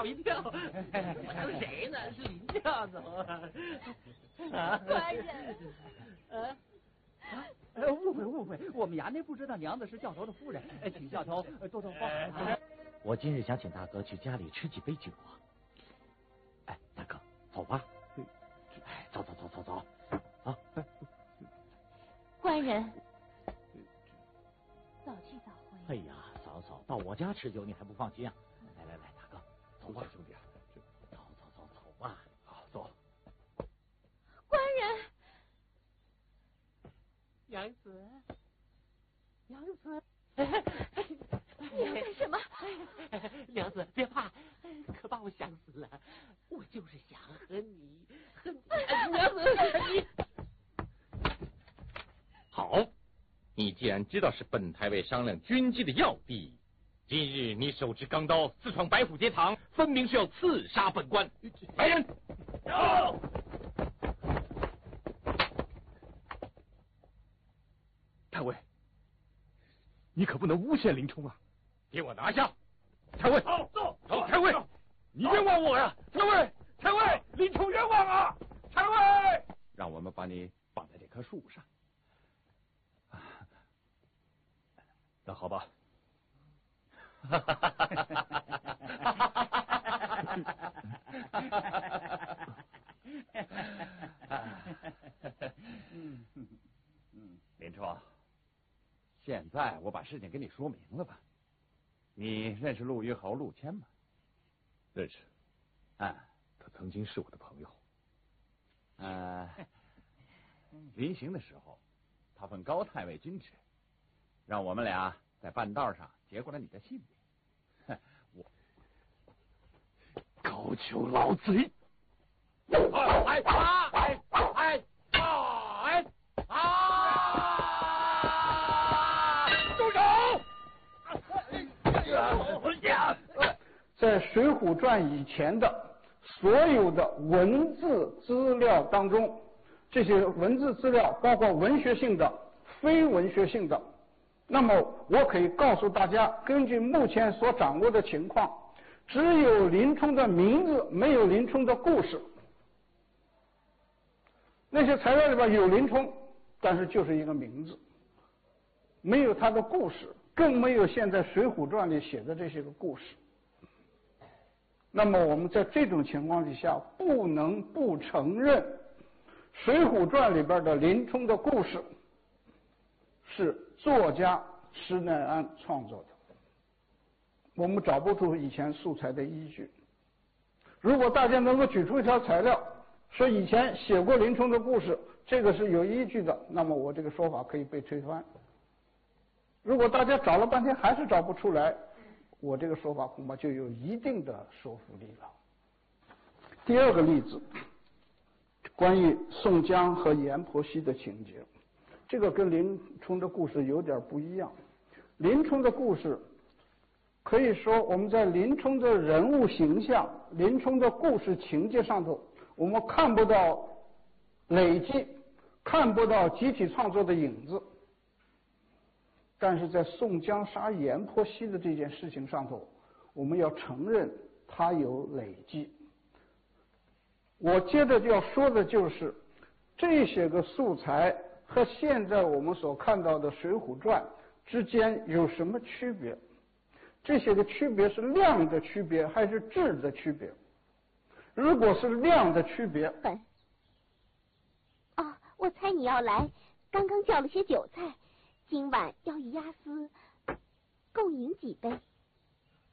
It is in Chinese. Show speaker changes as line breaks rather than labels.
一跳，我当谁呢？是林教头啊！
官人，
误会，我们衙内不知道娘子是教头的夫人，请教头多多包涵。
我今日想请大哥去家里吃几杯酒啊！哎，大哥，走吧。哎，走，啊！
官人，早去早回。
哎呀，嫂，到我家吃酒你还不放心啊？来，大哥，走吧，
兄弟啊，
走吧。
好，走。
官人，
娘子，
你要干什么？
娘子别怕，可把我想死了。我就是想和你，娘子你。
好，你既然知道是本太尉商量军机的要地，今日你手持钢刀私闯白虎节堂，分明是要刺杀本官。来人，走！
太尉，你可不能诬陷林冲啊！
给我拿下！太尉，
走！
太尉，
你冤枉我呀！太尉，林冲冤枉啊！太尉，让我们把你绑在这棵树上。那好吧。林冲，现在我把事情跟你说明了吧？你认识陆虞侯陆谦吗？
认识。
他
曾经是我的朋友。
临行的时候，他奉高太尉君旨，让我们俩在半道上接过了你的性命。我
高俅老贼！
住手！
在《水浒传》以前的所有的文字资料当中，这些文字资料包括文学性的、非文学性的。那么我可以告诉大家，根据目前所掌握的情况，只有林冲的名字，没有林冲的故事。那些材料里边有林冲，但是就是一个名字，没有他的故事，更没有现在《水浒传》里写的这些个故事。那么我们在这种情况之下，不能不承认《水浒传》里边的林冲的故事是作家施耐庵创作的。我们找不出以前素材的依据。如果大家能够举出一条材料，说以前写过林冲的故事，这个是有依据的，那么我这个说法可以被推翻。如果大家找了半天还是找不出来，我这个说法恐怕就有一定的说服力了。第二个例子，关于宋江和阎婆惜的情节，这个跟林冲的故事有点不一样。林冲的故事可以说我们在林冲的人物形象、林冲的故事情节上头，我们看不到累积，看不到集体创作的影子。但是在宋江杀阎婆惜的这件事情上头，我们要承认它有累积。我接着就要说的就是这些个素材和现在我们所看到的《水浒传》之间有什么区别？这些个区别是量的区别还是质的区别？如果是量的区别，
我猜你要来，刚刚叫了些酒菜，今晚要与押司共饮几杯。